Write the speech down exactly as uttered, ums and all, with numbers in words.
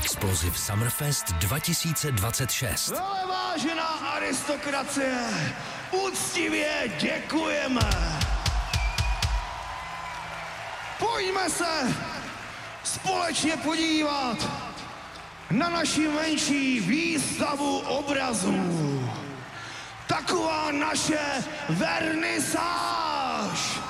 Explosive Summerfest dva tisíce dvacet šest. Ale vážená aristokracie, úctivě děkujeme. Pojďme se společně podívat na naši menší výstavu obrazů. Taková naše vernisáž.